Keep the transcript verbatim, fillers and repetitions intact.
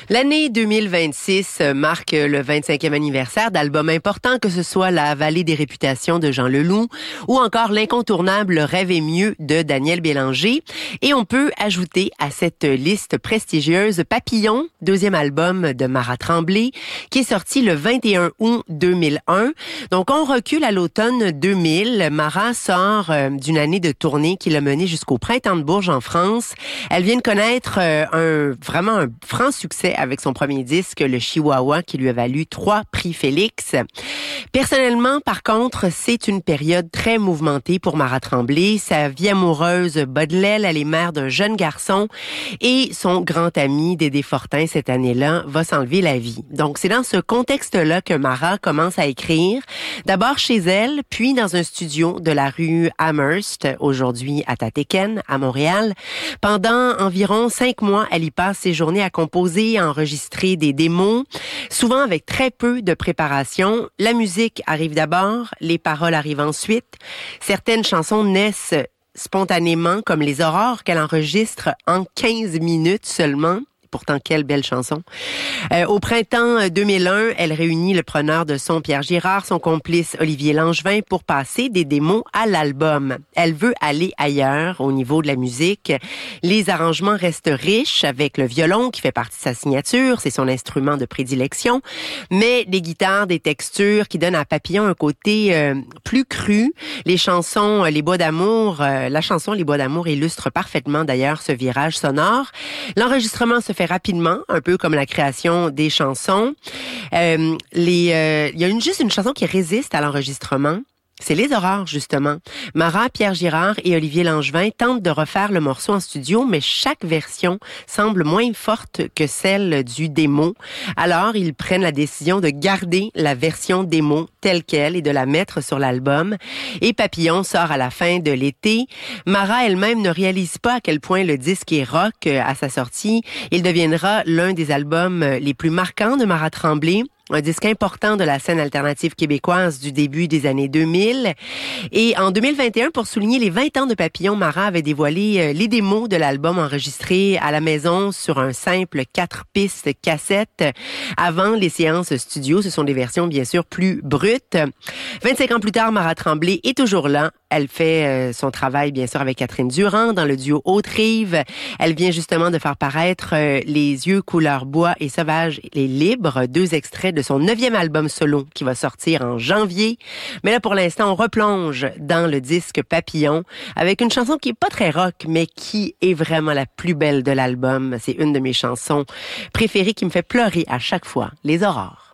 L'année deux mille vingt-six marque le vingt-cinquième anniversaire d'albums importants, que ce soit La Vallée des réputations de Jean Leloup ou encore l'incontournable Rêve est mieux de Daniel Bélanger. Et on peut ajouter à cette liste prestigieuse Papillon, deuxième album de Mara Tremblay, qui est sorti le vingt et un août deux mille un. Donc on recule à l'automne deux mille. Mara sort euh, d'une année de tournée qui l'a menée jusqu'au Printemps de Bourges en France. Elle vient de connaître euh, un vraiment un franc succès avec son premier disque, le Chihuahua, qui lui a valu trois prix Félix. Personnellement, par contre, c'est une période très mouvementée pour Mara Tremblay. Sa vie amoureuse bat de l'aile, elle est mère d'un jeune garçon et son grand ami Dédé Fortin, cette année-là, va s'enlever la vie. Donc, c'est dans ce contexte-là que Mara commence à écrire, d'abord chez elle, puis dans un studio de la rue Amherst, aujourd'hui à Tatéken, à Montréal. Pendant environ cinq mois, elle y passe ses journées à composer, à enregistrer des démos, souvent avec très peu de préparation. La musique arrive d'abord, les paroles arrivent ensuite. Certaines chansons naissent spontanément, comme Les Aurores, qu'elle enregistre en quinze minutes seulement. Pourtant, quelle belle chanson. Euh, au printemps deux mille un, elle réunit le preneur de son Pierre Girard, son complice Olivier Langevin, pour passer des démos à l'album. Elle veut aller ailleurs au niveau de la musique. Les arrangements restent riches, avec le violon qui fait partie de sa signature, c'est son instrument de prédilection, mais des guitares, des textures qui donnent à Papillon un côté euh, plus cru. Les chansons Les Bois d'amour, euh, la chanson Les Bois d'amour illustre parfaitement d'ailleurs ce virage sonore. L'enregistrement se fait rapidement, un peu comme la création des chansons. Euh, les, euh, il y a une, juste une chanson qui résiste à l'enregistrement. C'est Les Aurores, justement. Mara, Pierre Girard et Olivier Langevin tentent de refaire le morceau en studio, mais chaque version semble moins forte que celle du démo. Alors, ils prennent la décision de garder la version démo telle qu'elle et de la mettre sur l'album. Et Papillon sort à la fin de l'été. Mara elle-même ne réalise pas à quel point le disque est rock à sa sortie. Il deviendra l'un des albums les plus marquants de Mara Tremblay. Un disque important de la scène alternative québécoise du début des années deux mille. Et en deux mille vingt et un, pour souligner les vingt ans de Papillon, Mara avait dévoilé les démos de l'album enregistrés à la maison sur un simple quatre pistes cassette. Avant les séances studio, ce sont des versions bien sûr plus brutes. vingt-cinq ans plus tard, Mara Tremblay est toujours là. Elle fait son travail, bien sûr, avec Catherine Durand dans le duo Haute-Rive. Elle vient justement de faire paraître Les yeux couleur bois et sauvage et libre, deux extraits de son neuvième album solo qui va sortir en janvier. Mais là, pour l'instant, on replonge dans le disque Papillon avec une chanson qui est pas très rock, mais qui est vraiment la plus belle de l'album. C'est une de mes chansons préférées qui me fait pleurer à chaque fois, Les Aurores.